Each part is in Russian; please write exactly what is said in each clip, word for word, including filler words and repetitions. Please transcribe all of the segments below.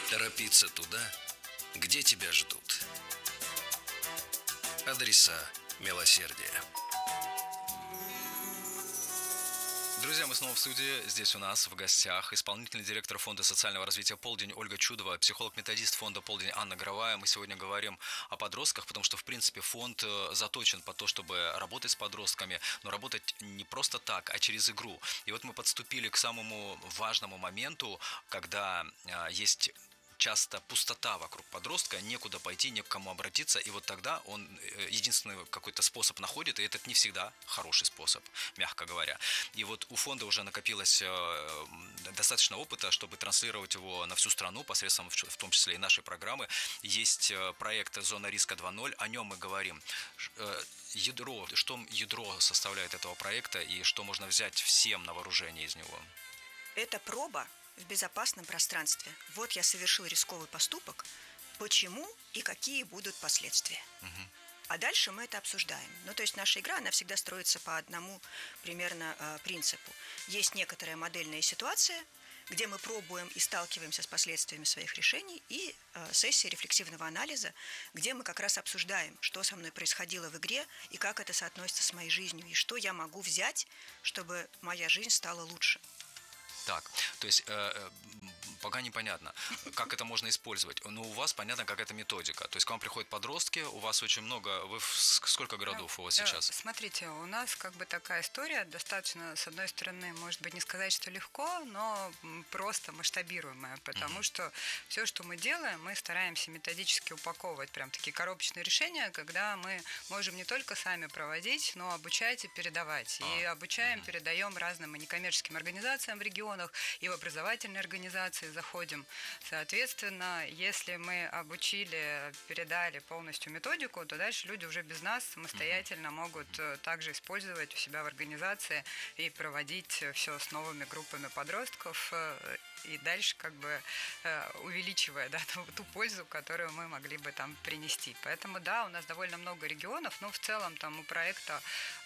Торопиться туда, где тебя ждут. Адреса милосердия. Друзья, мы снова в студии. Здесь у нас в гостях исполнительный директор Фонда социального развития «Полдень» Ольга Чудова, психолог-методист Фонда «Полдень» Анна Гровая. Мы сегодня говорим о подростках, потому что, в принципе, фонд заточен по то, чтобы работать с подростками, но работать не просто так, а через игру. И вот мы подступили к самому важному моменту, когда есть часто пустота вокруг подростка, некуда пойти, не к кому обратиться, и вот тогда он единственный какой-то способ находит, и это не всегда хороший способ, мягко говоря. И вот у фонда уже накопилось достаточно опыта, чтобы транслировать его на всю страну, посредством в том числе и нашей программы. Есть проект «Зона риска два ноль», о нем мы говорим. Ядро, что ядро составляет этого проекта, и что можно взять всем на вооружение из него? Это проба в безопасном пространстве. Вот я совершил рисковый поступок. Почему и какие будут последствия? Угу. А дальше мы это обсуждаем. Ну, то есть наша игра, она всегда строится по одному примерно э, принципу. Есть некоторая модельная ситуация, где мы пробуем и сталкиваемся с последствиями своих решений, и э, сессия рефлексивного анализа, где мы как раз обсуждаем, что со мной происходило в игре и как это соотносится с моей жизнью, и что я могу взять, чтобы моя жизнь стала лучше. Так, то есть э, пока непонятно, как это можно использовать. Но у вас понятно, как эта методика. То есть к вам приходят подростки, у вас очень много. Вы в сколько городов у вас сейчас? Смотрите, у нас как бы такая история достаточно, с одной стороны, может быть, не сказать, что легко, но просто масштабируемая, потому mm-hmm. что все, что мы делаем, мы стараемся методически упаковывать прям такие коробочные решения, когда мы можем не только сами проводить, но обучать и передавать. Ah. И обучаем, mm-hmm. передаем разным и некоммерческим организациям в регионах, и в образовательные организации заходим. Соответственно, если мы обучили, передали полностью методику, то дальше люди уже без нас самостоятельно могут также использовать у себя в организации и проводить все с новыми группами подростков, и дальше как бы увеличивая, да, ту, ту пользу, которую мы могли бы там принести. Поэтому, да, у нас довольно много регионов, но в целом там у проекта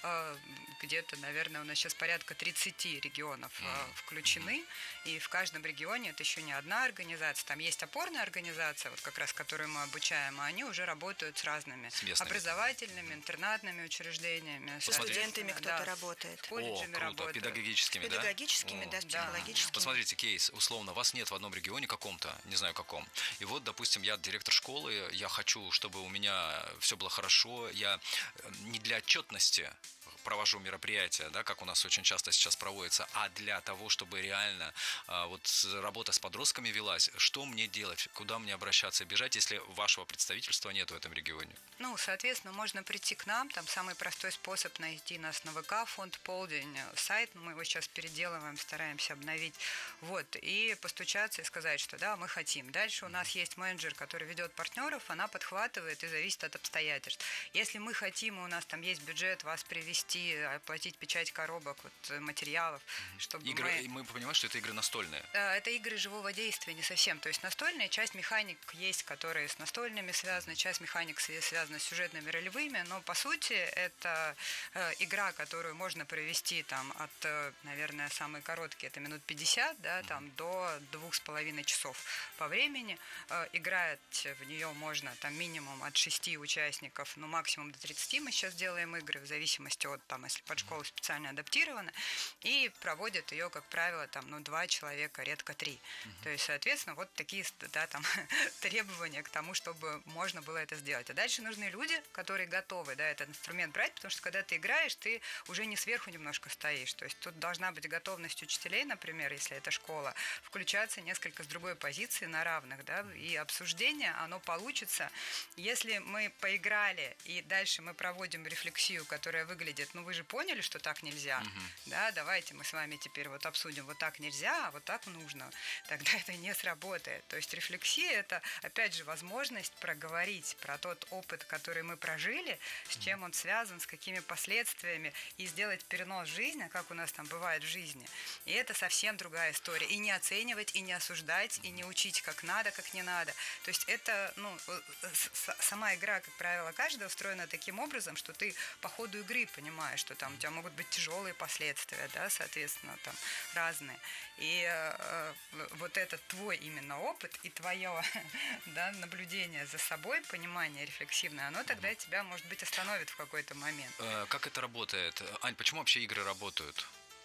где-то, наверное, у нас сейчас порядка тридцать регионов включены, и в каждом регионе это еще не одна организация, там есть опорная организация, вот как раз которую мы обучаем, а они уже работают с разными с образовательными, интернатными учреждениями. С студентами кто-то да, работает. С колледжами О, круто, работают. Педагогическими, с педагогическими, да? да, с психологическими. Посмотрите, кейс, условно, вас нет в одном регионе каком-то, не знаю каком, и вот, допустим, я директор школы, я хочу, чтобы у меня все было хорошо, я не для отчетности провожу мероприятия, да, как у нас очень часто сейчас проводится, а для того, чтобы реально а, вот работа с подростками велась, что мне делать, куда мне обращаться, бежать, если вашего представительства нет в этом регионе? Ну, соответственно, можно прийти к нам, там самый простой способ найти нас на ВК, фонд «Полдень», сайт, мы его сейчас переделываем, стараемся обновить, вот, и постучаться и сказать, что да, мы хотим. Дальше у нас есть менеджер, который ведет партнеров, она подхватывает и зависит от обстоятельств. Если мы хотим, и у нас там есть бюджет, вас привести, оплатить печать коробок, вот, материалов, чтобы игры, мы... мы понимаем, что это игры настольные. Это игры живого действия, не совсем. То есть настольная часть механик есть, которые с настольными связаны, часть механик связана с сюжетными ролевыми, но по сути это э, игра, которую можно провести там от, наверное, самые короткие, это минут пятьдесят, да, там до двух с половиной часов по времени. Э, играть в нее можно там минимум от шести участников, ну максимум до тридцати мы сейчас делаем игры в зависимости от там, если под школу специально адаптировано, и проводят ее, как правило, там, ну, два человека, редко три. Uh-huh. То есть, соответственно, вот такие, да, там, требования к тому, чтобы можно было это сделать. А дальше нужны люди, которые готовы, да, этот инструмент брать, потому что, когда ты играешь, ты уже не сверху немножко стоишь. То есть, тут должна быть готовность учителей, например, если это школа, включаться несколько с другой позиции на равных, да, и обсуждение, оно получится, если мы поиграли, и дальше мы проводим рефлексию, которая выглядит, ну вы же поняли, что так нельзя, uh-huh. да, давайте мы с вами теперь вот обсудим, вот так нельзя, а вот так нужно, тогда это не сработает. То есть рефлексия – это, опять же, возможность проговорить про тот опыт, который мы прожили, с чем он связан, с какими последствиями, и сделать перенос жизни, как у нас там бывает в жизни. И это совсем другая история. И не оценивать, и не осуждать, и не учить, как надо, как не надо. То есть это, ну, сама игра, как правило, каждая устроена таким образом, что ты по ходу игры понимаешь, понимаешь, что там у тебя могут быть тяжелые последствия, да, соответственно, там разные. И э, вот этот твой именно опыт и твое да, наблюдение за собой, понимание рефлексивное, оно тогда тебя, может быть, остановит в какой-то момент. Как это работает? Ань, почему вообще игры работают?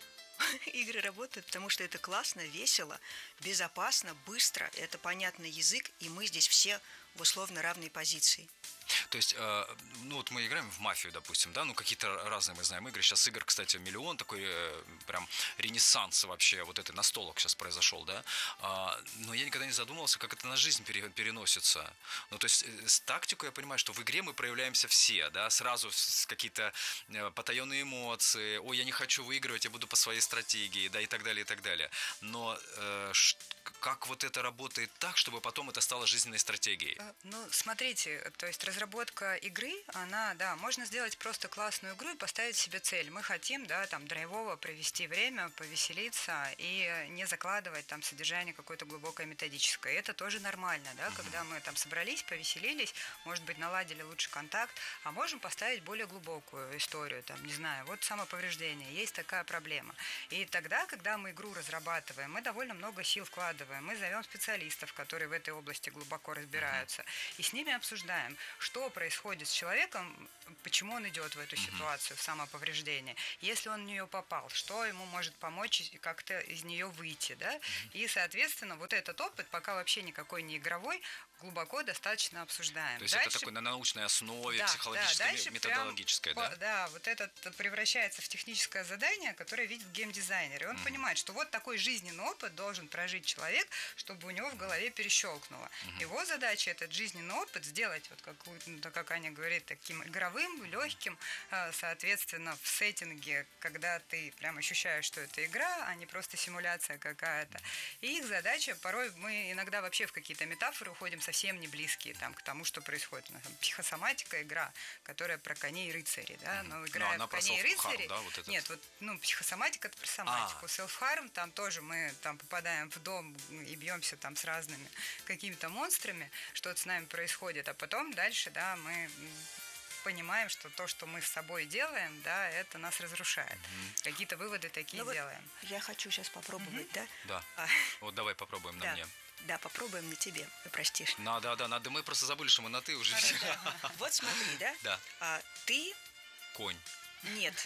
Игры работают, потому что это классно, весело, безопасно, быстро, это понятный язык, и мы здесь все в условно равной позиции. То есть, э, ну вот мы играем в мафию, допустим, да, ну какие-то разные мы знаем игры. Сейчас игр, кстати, миллион, такой э, прям ренессанс вообще, вот это настолок сейчас произошел, да. А, но я никогда не задумывался, как это на жизнь пере, переносится. Ну то есть, э, с тактикой я понимаю, что в игре мы проявляемся все, да, сразу с какие-то э, потаенные эмоции, ой, я не хочу выигрывать, я буду по своей стратегии, да, и так далее, и так далее. Но э, ш, как вот это работает так, чтобы потом это стало жизненной стратегией? Ну, смотрите, то есть разработка игры, она, да, можно сделать просто классную игру и поставить себе цель. Мы хотим, да, там, драйвово провести время, повеселиться и не закладывать там содержание какое-то глубокое методическое. И это тоже нормально, да, mm-hmm. когда мы там собрались, повеселились, может быть, наладили лучше контакт, а можем поставить более глубокую историю, там, не знаю, вот самоповреждение, есть такая проблема. И тогда, когда мы игру разрабатываем, мы довольно много сил вкладываем, мы зовем специалистов, которые в этой области глубоко разбираются, mm-hmm. и с ними обсуждаем, что происходит с человеком, почему он идет в эту ситуацию, в самоповреждение. Если он в нее попал, что ему может помочь как-то из нее выйти, да? И, соответственно, вот этот опыт, пока вообще никакой не игровой, глубоко достаточно обсуждаем. То есть дальше, это такой на научной основе, да, психологической, да, методологической, прям, да? Да, вот это превращается в техническое задание, которое видит геймдизайнер. И он mm. понимает, что вот такой жизненный опыт должен прожить человек, чтобы у него в голове перещелкнуло. Mm-hmm. Его задача этот жизненный опыт сделать, вот как, ну, как Аня говорит, таким игровым, легким, соответственно, в сеттинге, когда ты прям ощущаешь, что это игра, а не просто симуляция какая-то. И их задача, порой мы иногда вообще в какие-то метафоры уходим совсем не близкие там, к тому, что происходит. У нас там психосоматика игра, которая про коней и рыцарей, да, но играя в коней и рыцарей... Да, вот этот... Нет, вот, ну, психосоматика — это про соматику. Self-harm, там тоже мы там попадаем в дом и бьемся там с разными какими-то монстрами, что-то с нами происходит, а потом дальше, да, мы понимаем, что то, что мы с собой делаем, да, это нас разрушает. Mm-hmm. Какие-то выводы такие ну, делаем. Вот я хочу сейчас попробовать, mm-hmm. да? Да. А, вот давай попробуем на да. мне. Да, попробуем на тебе, вы простишь. Ну, да, да, надо, мы просто забыли, что мы на ты уже. Вот смотри, да? Да. А, ты... Конь. Нет.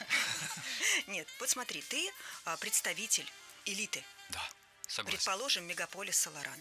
Нет, вот смотри, ты представитель элиты. Да, согласен. Предположим, мегаполис Соларан.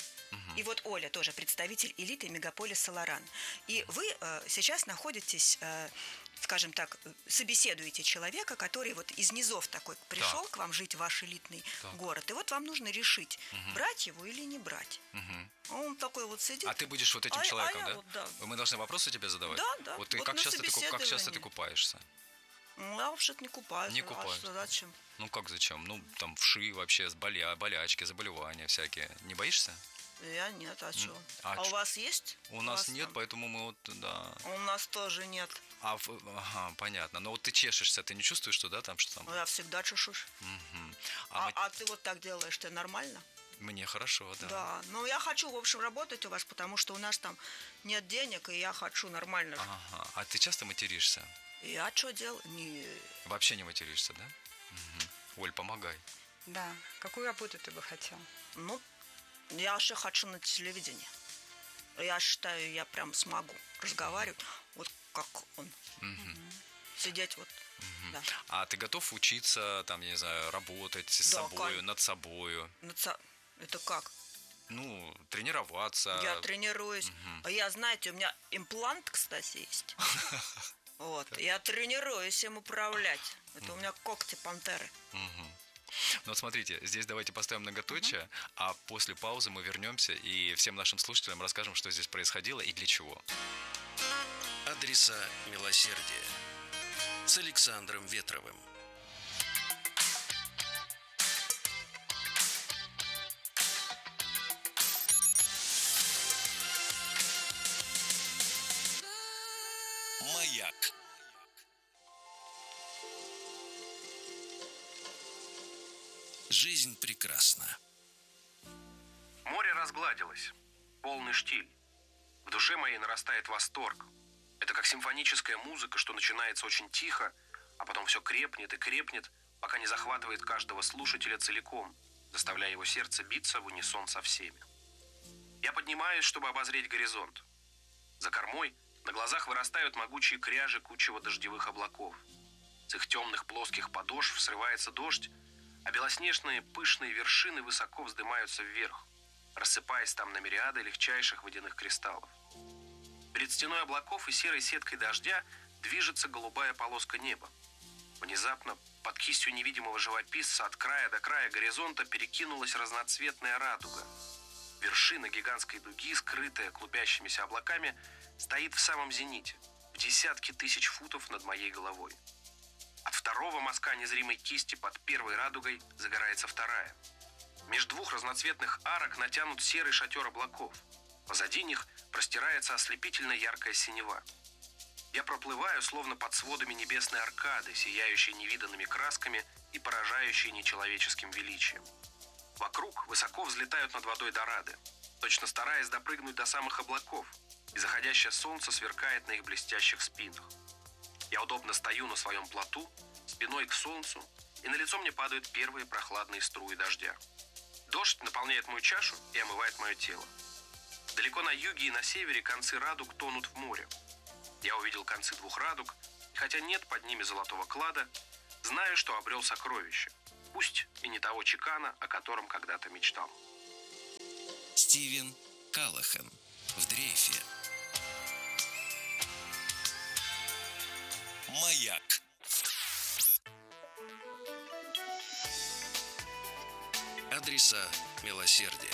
И вот Оля тоже представитель элиты мегаполис Соларан. И вы э, сейчас находитесь, э, скажем так, собеседуете человека, который вот из низов такой пришел так. к вам жить в ваш элитный так. город. И вот вам нужно решить, угу. брать его или не брать. Угу. Он такой вот сидит. А ты будешь вот этим а, человеком, а да? Вот, да? Мы должны вопросы тебе задавать? Да, да. Вот ты вот как, часто ты, как часто ты купаешься? Ну, я вообще-то не купаюсь. Не купаюсь. А зачем? Ну как зачем? Ну там вши вообще, боля, болячки, заболевания всякие. Не боишься? Я нет, а что? А, а у вас есть? У, у нас нет, там? Поэтому мы вот, да. У нас тоже нет. А, ага, понятно. Но вот ты чешешься, ты не чувствуешь, что, да, там, что там? Я всегда чешусь. Угу. А, а, мы... а ты вот так делаешь, ты нормально? Мне хорошо, да. Да, ну я хочу, в общем, работать у вас, потому что у нас там нет денег, и я хочу нормально. Ага, а ты часто материшься? Я что делаю? Не... Вообще не материшься, да? Угу. Оль, помогай. Да. Какую работу ты бы хотел? Ну, я вообще хочу на телевидении. Я считаю, я прям смогу разговаривать, вот как он. Угу. Сидеть вот. Угу. Да. А ты готов учиться, там, я не знаю, работать с да, собою, как? над собою? Над со... Это как? Ну, тренироваться. Я тренируюсь. Угу. Я, знаете, у меня имплант, кстати, есть. Вот. Я тренируюсь им управлять. Это у меня когти пантеры. Ну вот смотрите, здесь давайте поставим многоточие, uh-huh. а после паузы мы вернемся и всем нашим слушателям расскажем, что здесь происходило и для чего. Адреса милосердия с Александром Ветровым. Маяк. Жизнь прекрасна. Море разгладилось. Полный штиль. В душе моей нарастает восторг. Это как симфоническая музыка, что начинается очень тихо, а потом все крепнет и крепнет, пока не захватывает каждого слушателя целиком, заставляя его сердце биться в унисон со всеми. Я поднимаюсь, чтобы обозреть горизонт. За кормой на глазах вырастают могучие кряжи кучева дождевых облаков. С их темных плоских подошв срывается дождь, а белоснежные пышные вершины высоко вздымаются вверх, рассыпаясь там на мириады легчайших водяных кристаллов. Перед стеной облаков и серой сеткой дождя движется голубая полоска неба. Внезапно под кистью невидимого живописца от края до края горизонта перекинулась разноцветная радуга. Вершина гигантской дуги, скрытая клубящимися облаками, стоит в самом зените, в десятки тысяч футов над моей головой. От второго мазка незримой кисти под первой радугой загорается вторая. Меж двух разноцветных арок натянут серый шатер облаков. Позади них простирается ослепительно яркая синева. Я проплываю, словно под сводами небесной аркады, сияющей невиданными красками и поражающей нечеловеческим величием. Вокруг высоко взлетают над водой дорады, точно стараясь допрыгнуть до самых облаков, и заходящее солнце сверкает на их блестящих спинах. Я удобно стою на своем плоту, спиной к солнцу, и на лицо мне падают первые прохладные струи дождя. Дождь наполняет мою чашу и омывает мое тело. Далеко на юге и на севере концы радуг тонут в море. Я увидел концы двух радуг, и хотя нет под ними золотого клада, знаю, что обрел сокровище, пусть и не того чекана, о котором когда-то мечтал. Стивен Каллахан в дрейфе. Маяк. Адреса милосердия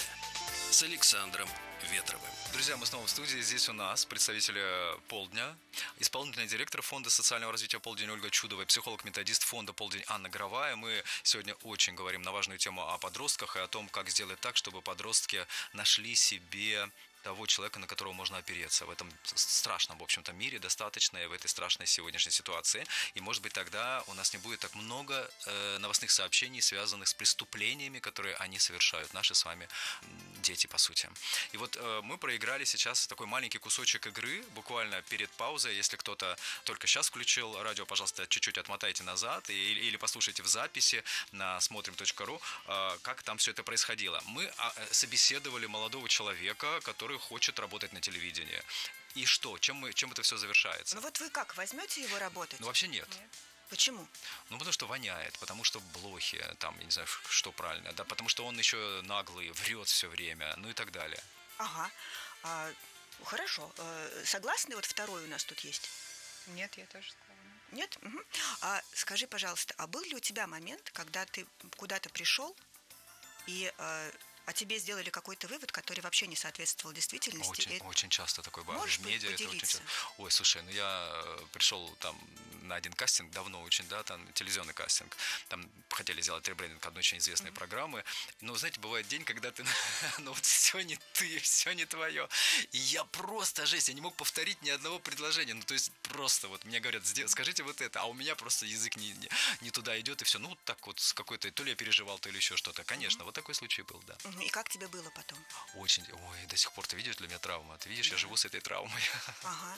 с Александром Ветровым. Друзья, мы снова в студии. Здесь у нас представители «Полдня», исполнительный директор Фонда социального развития «Полдень» Ольга Чудова, психолог-методист Фонда «Полдень» Анна Горовая. Мы сегодня очень говорим на важную тему о подростках и о том, как сделать так, чтобы подростки нашли себе того человека, на которого можно опереться в этом страшном, в общем-то, мире, достаточно и в этой страшной сегодняшней ситуации. И, может быть, тогда у нас не будет так много э, новостных сообщений, связанных с преступлениями, которые они совершают, наши с вами дети, по сути. И вот э, мы проиграли сейчас такой маленький кусочек игры, буквально перед паузой. Если кто-то только сейчас включил радио, пожалуйста, чуть-чуть отмотайте назад и, или послушайте в записи на смотрим точка ру, э, как там все это происходило. Мы э, собеседовали молодого человека, который хочет работать на телевидении. И что? Чем, мы, чем это все завершается? Ну вот вы как, возьмете его работать? Ну вообще нет. Нет. Почему? Ну потому что воняет, потому что блохи, там, я не знаю, что правильно, да, потому что он еще наглый, врет все время, ну и так далее. Ага. А, хорошо. Э, Согласны? Вот второй у нас тут есть. Нет, я тоже сказала. Нет? Угу. А скажи, пожалуйста, а был ли у тебя момент, когда ты куда-то пришел и... Э, а тебе сделали какой-то вывод, который вообще не соответствовал действительности? Очень, И... очень часто такой бывает. Можешь В медиа это очень поделиться? часто. Ой, слушай, ну я пришел там на один кастинг, давно очень, да, там телевизионный кастинг. Там хотели сделать ребрендинг одной очень известной mm-hmm. программы. Но, знаете, бывает день, когда ты, ну вот все не ты, все не твое. И я просто, жесть, я не мог повторить ни одного предложения. Ну, то есть просто вот мне говорят, скажите вот это, а у меня просто язык не, не, не туда идет, и все. Ну, вот так вот с какой-то, то ли я переживал, то ли еще что-то. Конечно, mm-hmm. вот такой случай был, да. И как тебе было потом? Очень, ой, до сих пор, ты видишь, для меня травма. Ты видишь, да. Я живу с этой травмой. Ага.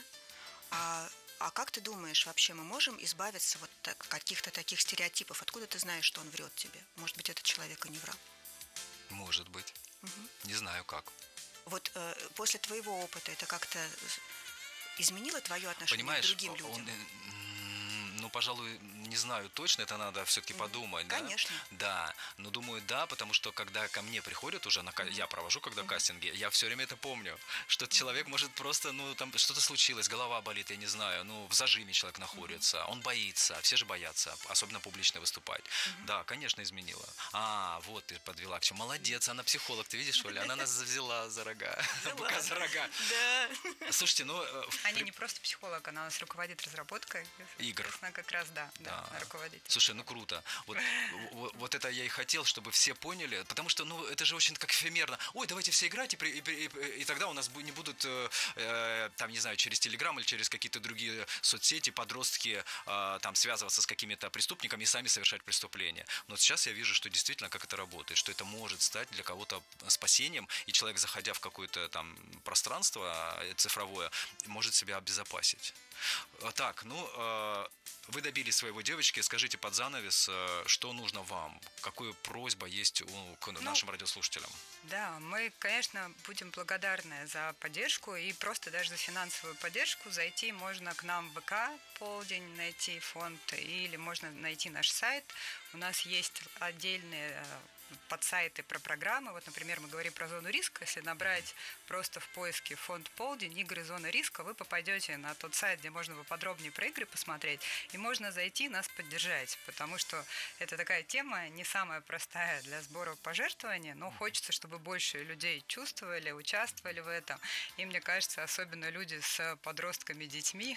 А, а как ты думаешь, вообще мы можем избавиться вот от каких-то таких стереотипов? Откуда ты знаешь, что он врет тебе? Может быть, этот человек и не врал? Может быть. Угу. Не знаю как. Вот э, после твоего опыта это как-то изменило твое отношение Понимаешь, к другим людям? Он, ну, пожалуй, не знаю точно, это надо все-таки mm-hmm. подумать. Конечно. Да? Да, но думаю, да, потому что когда ко мне приходят уже, на, mm-hmm. я провожу когда mm-hmm. кастинги, я все время это помню, что mm-hmm. человек может просто, ну, там что-то случилось, голова болит, я не знаю, ну, в зажиме человек находится, mm-hmm. он боится, все же боятся, особенно публично выступать. Mm-hmm. Да, конечно, изменила. А, вот ты подвела к чему. Молодец, она психолог, ты видишь, Оля, она нас взяла за рога, быка за рога. Да. Слушайте, ну... Аня не просто психолог, она у нас руководит разработкой игр. Как раз, да, да, да. руководитель. Слушай, ну круто. Вот, вот, вот это я и хотел, чтобы все поняли, потому что, ну, это же очень как эфемерно. Ой, давайте все играть, и, и, и, и тогда у нас не будут, э, там, не знаю, через Телеграм или через какие-то другие соцсети подростки э, там связываться с какими-то преступниками и сами совершать преступления. Но сейчас я вижу, что действительно как это работает, что это может стать для кого-то спасением, и человек, заходя в какое-то там пространство цифровое, может себя обезопасить. Так, ну, вы добились своего, девочки. Скажите под занавес, что нужно вам? Какую просьба есть у, к нашим ну, радиослушателям? Да, мы, конечно, будем благодарны за поддержку и просто даже за финансовую поддержку. Зайти можно к нам в ВК «Полдень», найти фонд, или можно найти наш сайт. У нас есть отдельные подсайты про программы. Вот, например, мы говорим про зону риска. Если набрать просто в поиске фонд «Полдень», игры «Зона риска», вы попадете на тот сайт, где можно поподробнее про игры посмотреть, и можно зайти, нас поддержать, потому что это такая тема не самая простая для сбора пожертвований, но хочется, чтобы больше людей чувствовали, участвовали в этом. И мне кажется, особенно люди с подростками, детьми,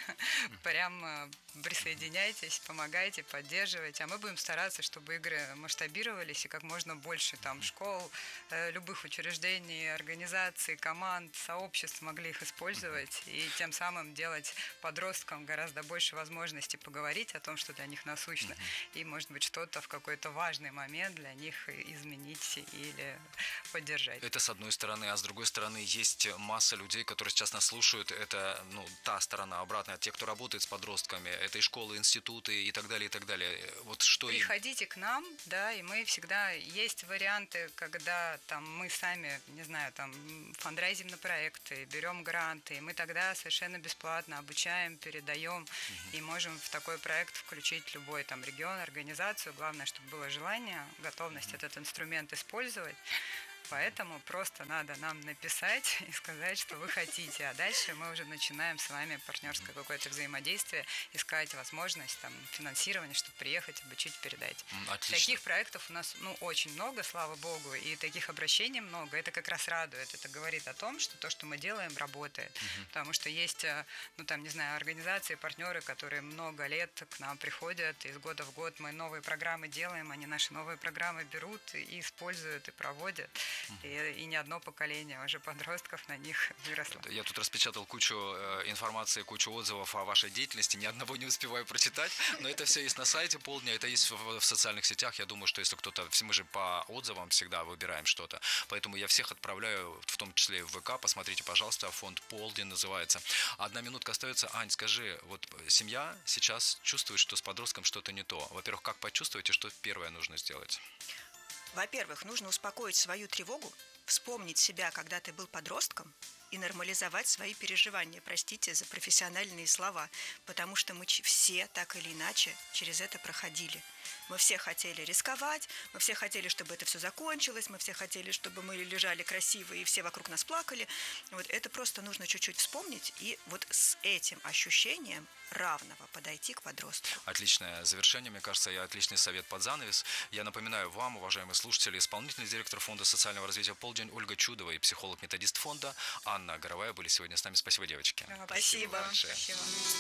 прям присоединяйтесь, помогайте, поддерживайте, а мы будем стараться, чтобы игры масштабировались и как можно больше там школ, любых учреждений, организаций, команд, сообществ могли их использовать и тем самым делать подросткам гораздо больше возможностей поговорить о том, что для них насущно, и, может быть, что-то в какой-то важный момент для них изменить или поддержать. Это с одной стороны, а с другой стороны есть масса людей, которые сейчас нас слушают. Это, ну, та сторона обратная, те, кто работает с подростками, это и школы, институты и так далее, и так далее. Вот что Приходите им... к нам, да, и мы всегда... Есть варианты, когда там мы сами, не знаю, там фандрайзим на проекты, берем гранты, и мы тогда совершенно бесплатно обучаем, передаем, угу. и можем в такой проект включить любой там регион, организацию. Главное, чтобы было желание, готовность угу. этот инструмент использовать. Поэтому просто надо нам написать и сказать, что вы хотите. А дальше мы уже начинаем с вами партнерское какое-то взаимодействие, искать возможность там, финансирования, чтобы приехать, обучить, передать. Отлично. Таких проектов у нас ну, очень много, слава богу, и таких обращений много. Это как раз радует. Это говорит о том, что то, что мы делаем, работает. Угу. Потому что есть, ну там, не знаю, организации, партнеры, которые много лет к нам приходят, и из года в год мы новые программы делаем, они наши новые программы берут и используют, и проводят. И, и не одно поколение уже подростков на них выросло. Я тут распечатал кучу э, информации, кучу отзывов о вашей деятельности, ни одного не успеваю прочитать, но это все есть на сайте Полдня, это есть в, в социальных сетях. Я думаю, что если кто-то, мы же по отзывам всегда выбираем что-то, поэтому я всех отправляю, в том числе и в ВК, посмотрите, пожалуйста, фонд Полдень называется. Одна минутка остается. Ань, скажи, вот семья сейчас чувствует, что с подростком что-то не то. Во-первых, как почувствовать и что первое нужно сделать? Во-первых, нужно успокоить свою тревогу, вспомнить себя, когда ты был подростком, и нормализовать свои переживания. Простите за профессиональные слова, потому что мы все так или иначе через это проходили. Мы все хотели рисковать, мы все хотели, чтобы это все закончилось, мы все хотели, чтобы мы лежали красиво и все вокруг нас плакали. Вот это просто нужно чуть-чуть вспомнить и вот с этим ощущением равного подойти к подростку. Отличное завершение, мне кажется, и отличный совет под занавес. Я напоминаю вам, уважаемые слушатели, исполнительный директор фонда социального развития «Полдень» Ольга Чудова и психолог-методист фонда Анна Горовая были сегодня с нами. Спасибо, девочки. Спасибо. Спасибо.